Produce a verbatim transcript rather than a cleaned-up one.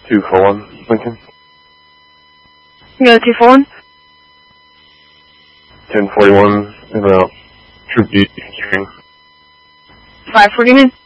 two four one, Lincoln. Go two four one. ten forty-one, about Troop D, hearing. five forty-nine.